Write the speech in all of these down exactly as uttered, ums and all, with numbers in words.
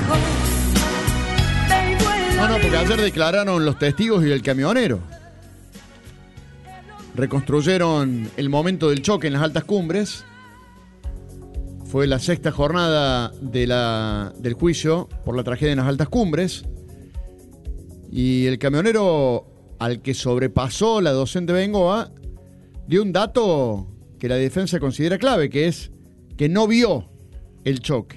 No, no, porque ayer declararon los testigos y el camionero. Reconstruyeron el momento del choque en las altas cumbres. Fue la sexta jornada de la, del juicio por la tragedia en las altas cumbres. Y el camionero al que sobrepasó la docente Bengoa dio un dato que la defensa considera clave, que es que no vio el choque.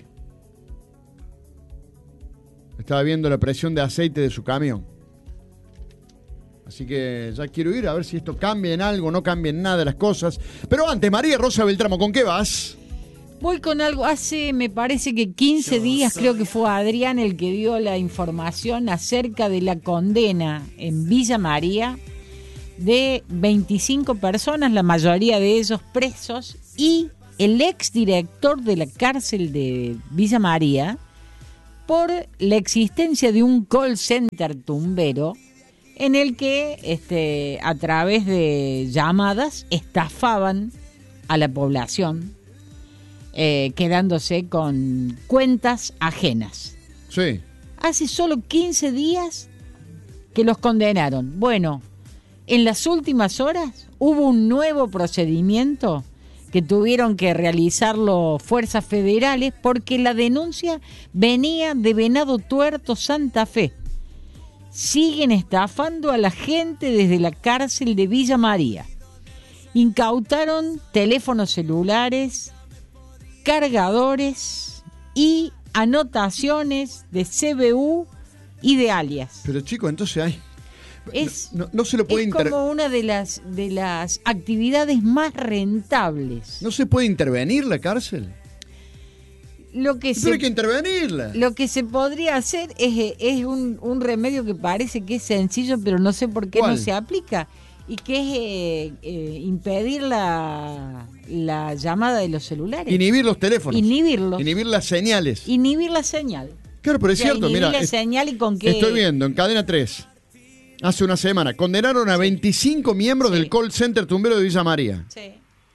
Estaba viendo la presión de aceite de su camión. Así que ya quiero ir a ver si esto cambia en algo, no cambia en nada las cosas. Pero antes, María Rosa Beltramo, ¿con qué vas? Voy con algo, hace me parece que quince días creo que fue Adrián el que dio la información acerca de la condena en Villa María de veinticinco personas, la mayoría de ellos presos, y el exdirector de la cárcel de Villa María por la existencia de un call center tumbero en el que este, a través de llamadas estafaban a la población. Eh, quedándose con cuentas ajenas. Sí. Hace solo quince días que los condenaron. Bueno, en las últimas horas hubo un nuevo procedimiento que tuvieron que realizarlo fuerzas federales porque la denuncia venía de Venado Tuerto, Santa Fe. Siguen estafando a la gente desde la cárcel de Villa María. Incautaron teléfonos celulares, cargadores y anotaciones de C B U y de alias. Pero chicos, entonces hay... Es, no, no, no se lo puede es inter... como una de las, de las actividades más rentables. ¿No se puede intervenir la cárcel? Lo que Pero se, hay que intervenirla. Lo que se podría hacer es, es un, un remedio que parece que es sencillo, pero no sé por qué ¿Cuál? no se aplica. Y que es eh, eh, impedir la, la llamada de los celulares. Inhibir los teléfonos. Inhibirlos. Inhibir las señales. Inhibir la señal. Claro, pero es O sea, cierto, inhibir mira. la es- señal y con qué... Estoy viendo en Cadena tres, hace una semana, condenaron a veinticinco miembros Sí. del call center tumbero de Villa María. Sí.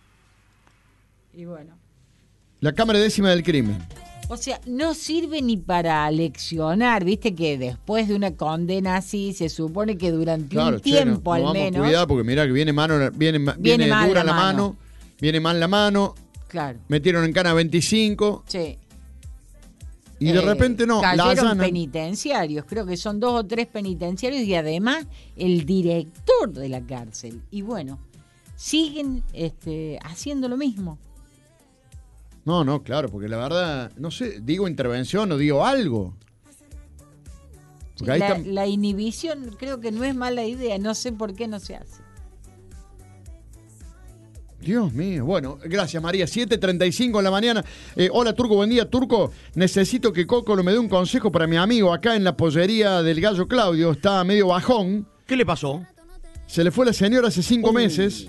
Y bueno. La Cámara Décima del Crimen. O sea, no sirve ni para leccionar, viste que después de una condena así se supone que durante Claro, un che, tiempo no, no al vamos, menos. cuidado porque mira que viene mano, viene, ma- Viene viene mal dura la la mano. mano. viene mal la mano, Claro. metieron en cana veinticinco Sí. y de Eh, repente no, la cayeron allanan. penitenciarios, creo que son dos o tres penitenciarios y además el director de la cárcel. Y bueno, siguen este, haciendo lo mismo. No, no, claro, porque la verdad, no sé, digo intervención o digo algo. Porque ahí La, están- la inhibición creo que no es mala idea, no sé por qué no se hace. Dios mío. Bueno, gracias María. siete treinta y cinco en la mañana. Eh, hola Turco, buen día Turco. Necesito que Coco me dé un consejo para mi amigo acá en la pollería del Gallo Claudio. Está medio bajón. ¿Qué le pasó? Se le fue la señora hace cinco Uh. meses.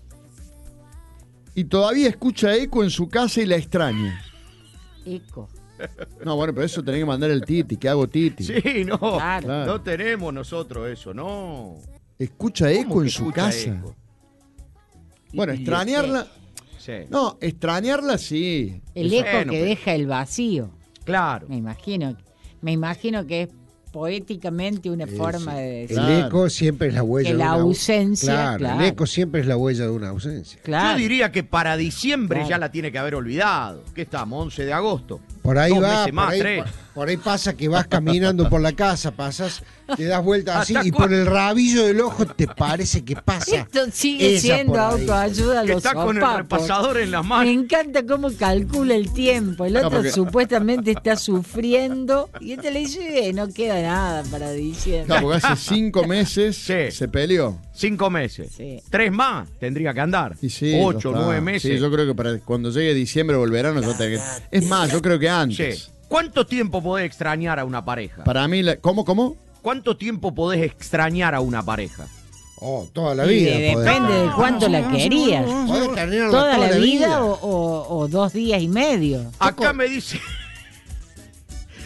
Y todavía escucha eco en su casa y la extraña. Eco. No, bueno, pero eso tenés que mandar el Titi. ¿Qué hago Titi? Sí, no. Claro. Claro. No tenemos nosotros eso, no. Escucha eco ¿Cómo en que su escucha casa. eco? Bueno, Y- extrañarla. Sí. No, extrañarla sí. El Eso- eco bueno, que pero- deja el vacío. Claro. Me imagino, me imagino que es poéticamente una forma de decir. Claro. El eco siempre es la huella Que de la una au- ausencia, Claro, claro. el eco siempre es la huella de una ausencia. Claro. Yo diría que para diciembre Claro. ya la tiene que haber olvidado. ¿Qué estamos? once de agosto. Por ahí Dos va, meses por más, ahí, tres. por- por ahí pasa que vas caminando por la casa, pasas, te das vuelta así ¿Hasta y por cuándo? el rabillo del ojo te parece que pasa. Esto sigue esa siendo por ahí. autoayuda a Que los está con el sopapos. repasador en las Me manos. encanta cómo calcula el tiempo. El No, otro porque- supuestamente está sufriendo y este le dice, "Eh, no queda nada para diciembre. Claro, porque hace cinco meses Sí. se peleó. Cinco meses. Sí. Tres más tendría que andar. Y sí, Ocho, ya está. nueve meses. Sí, yo creo que para cuando llegue diciembre o el verano ya te... Es más, yo creo que antes. Sí. ¿Cuánto tiempo podés extrañar a una pareja? Para mí, la- ¿cómo, cómo? ¿Cuánto tiempo podés extrañar a una pareja? Oh, toda la Y vida. de- podés- depende de cuánto la querías. podés extrañarla Toda la vida o, o- o dos días y medio. Acá me dice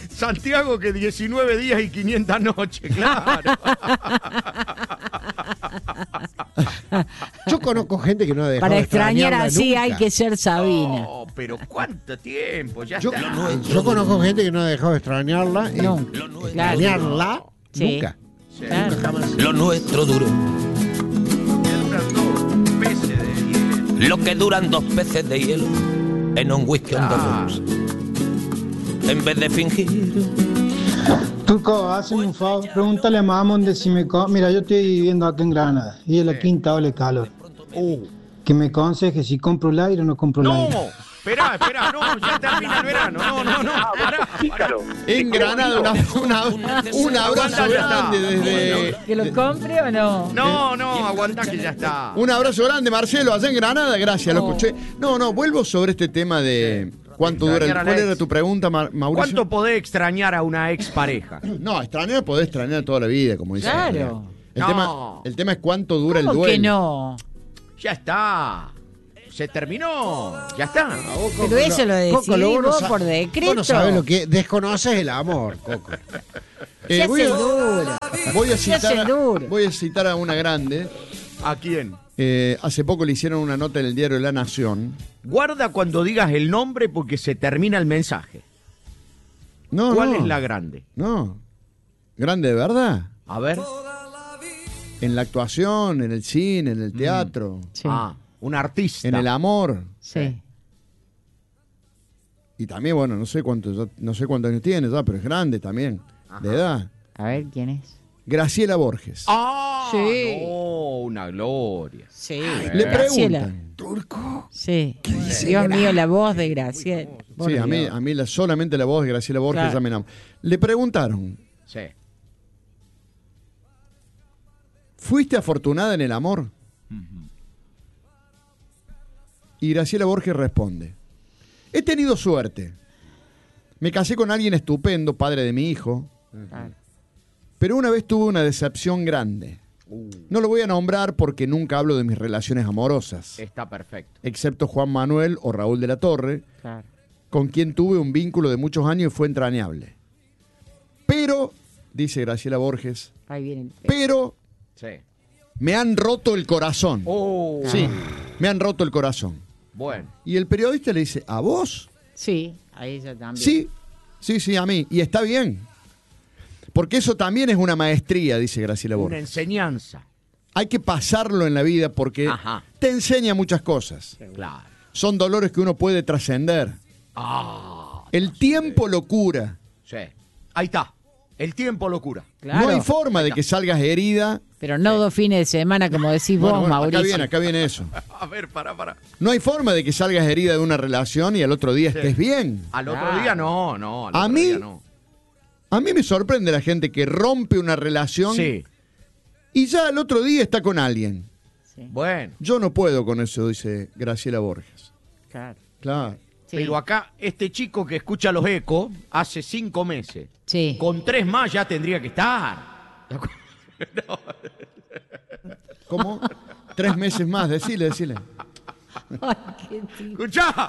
Santiago que diecinueve días y quinientas noches, claro. Yo conozco gente que no ha dejado Para de extrañar extrañarla así nunca. hay que ser Sabina. No, pero ¿cuánto tiempo? Ya Yo, está. yo conozco gente que no ha dejado de extrañarla. y No, claro. extrañarla Sí. nunca. Sí. Claro. Lo nuestro duro, Me duran dos peces de hielo. lo que duran dos peces de hielo en un whisky on the Ah. rocks. En vez de fingir, Turco, hazme un favor, pregúntale a Mamón de si me... co- Mira, yo estoy viviendo acá en Granada y es la quinta ola de calor. Uh. Que me aconseje si compro el aire o no compro el No, aire. esperá, esperá, no, ya termina el verano. No, no, no, pará, pará. En Granada, una, una- un abrazo Aguanta, ya grande está. desde. ¿Que lo compre o no? No, no, aguanta que ya está. Un abrazo grande, Marcelo, allá en Granada, gracias, lo Oh. escuché. No, no, vuelvo sobre este tema de cuánto dura el. Extrañar a la ¿Cuál ex. era tu pregunta, Ma- Mauricio? ¿Cuánto podés extrañar a una expareja? No, extrañar podés extrañar toda la vida, como dice. Claro. El, No. tema, el tema es cuánto dura el ¿Cómo duelo. que no? Ya está. Se terminó. Ya está. Pero eso lo decidís Coco, lo vos no vos sa- por decreto. Vos no sabés lo que desconoces el amor, Coco. Eh, Se voy, hace a, duro. voy a Se hace citar, a- duro. voy a citar a una grande. ¿A quién? Eh, hace poco le hicieron una nota en el diario La Nación. Guarda cuando digas el nombre porque se termina el mensaje. No, ¿Cuál no, es la grande? No. ¿Grande de verdad? A ver. En la actuación, en el cine, en el teatro, Sí, Ah, un artista. en el amor. sí. Y también, bueno, no sé cuántos, no sé cuántos años tiene ya, pero es grande también, de edad. A ver, ¿quién es? Graciela Borges. Ah, Sí. no, una gloria. Sí. Le Graciela. preguntan. Turco. Sí. Dios mío, la voz de Graciela. Por Sí, a mí, Dios. a mí la, solamente la voz de Graciela Borges Claro. ya me enamoró. Le preguntaron, Sí. ¿fuiste afortunada en el amor? Y Graciela Borges responde, he tenido suerte. Me casé con alguien estupendo, padre de mi hijo, Claro. pero una vez tuve una decepción grande. No lo voy a nombrar porque nunca hablo de mis relaciones amorosas, Está perfecto. excepto Juan Manuel o Raúl de la Torre, Claro. con quien tuve un vínculo de muchos años y fue entrañable. Pero, dice Graciela Borges, Ahí viene el... pero Sí. me han roto el corazón. Oh. Sí, me han roto el corazón. Bueno. Y el periodista le dice, ¿a vos? Sí, a ella también. Sí, sí, sí, a mí. Y está bien. Porque eso también es una maestría, dice Graciela Una Borges. enseñanza. Hay que pasarlo en la vida porque Ajá. te enseña muchas cosas. Claro. Son dolores que uno puede trascender. Ah. El tiempo lo cura. Sí. Ahí está. El tiempo lo cura. Claro. No hay forma de que salgas herida. Pero no dos fines de semana, como decís Bueno, vos, bueno, Mauricio. acá viene, acá viene eso. A ver, pará, pará. No hay forma de que salgas herida de una relación y al otro día Sí. estés bien. Al otro Claro. día no, no. Al A otro mí- día no. A mí me sorprende la gente que rompe una relación Sí. y ya al otro día está con alguien. Sí, Bueno. Yo no puedo con eso, dice Graciela Borges. claro. Claro. Sí. Pero acá, este chico que escucha los ecos hace cinco meses. Sí. Con tres más ya tendría que estar. ¿Cómo? Tres meses más, decile, decile. Ay, qué tipo. ¡Escuchá!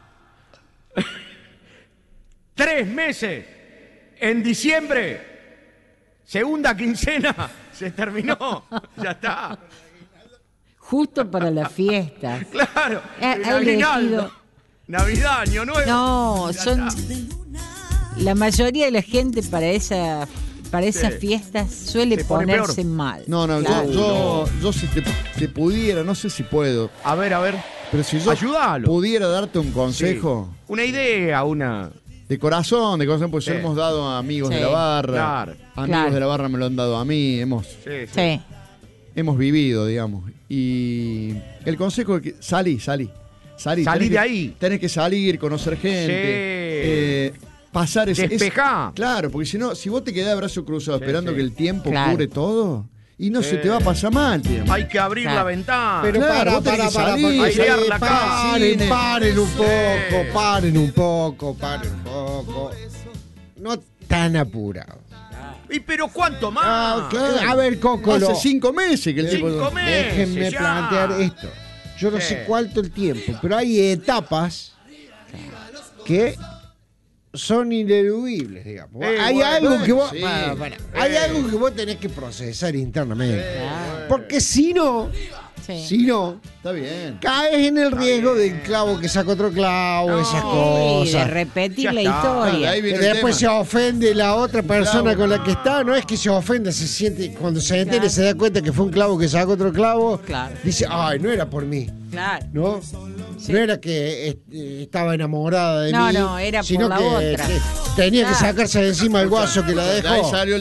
Tres meses. En diciembre. Segunda quincena. Se terminó. Ya está. Justo para las fiestas. Claro. Ha- El ha aguinaldo. elegido- Navidad, Año Nuevo. No, Ya son está. la mayoría de la gente para esa para esas Sí. fiestas suele Se pone ponerse peor. mal. No, no, Claro. yo, yo, yo si te, te pudiera, no sé si puedo, A ver, a ver. pero si yo Ayúdalo. pudiera darte un consejo Sí. Una idea, una. de corazón, de corazón, pues Sí. se lo hemos dado a amigos Sí. de la barra, Claro. amigos Claro. de la barra me lo han dado a mí, hemos, Sí, sí. Sí. hemos vivido, digamos. Y el consejo es que salí, salí. Salí, Salí tenés de que- ahí. Tenés que salir, conocer gente. Sí. eh, pasar ese. Despejá. ese- Claro, porque si no, si vos te quedás de brazo cruzado Sí, esperando sí. que el tiempo Claro. cure todo, y no Sí. se te va a pasar mal, tiempo. Hay que abrir Claro. la ventana. Pero Claro, para, vos tenés para, que para, salir, para, airear para, la casa. paren, Cine. paren un poco, Sí. paren un poco, paren un poco. No tan apurado. ¿Y pero cuánto más? Ah, claro. A ver, Coco, Hace lo- cinco meses que el tipo. Cinco meses. déjenme ya. plantear esto. Yo no Sí. sé cuánto el tiempo, pero hay etapas que son ineludibles, digamos. Eh, hay bueno, algo que vos, sí. para, para. hay Eh. algo que vos tenés que procesar internamente. Claro. Porque si no, Sí. si no, Está bien. caes en el riesgo del clavo que saca otro clavo, No, esas y de cosas. repetir Ya la está. historia. Ahí Que viene el después se tema. ofende la otra persona clavo. con la que está. No es que se ofenda, se siente, cuando se entere Claro. se da cuenta que fue un clavo que sacó otro clavo. Claro. Dice, ay, no era por mí, Claro. ¿no? Sí. No era que eh, estaba enamorada de No, mí. no, era por sino la que otra. te- tenía que Claro. sacarse de encima el guaso que la De ahí dejó. salió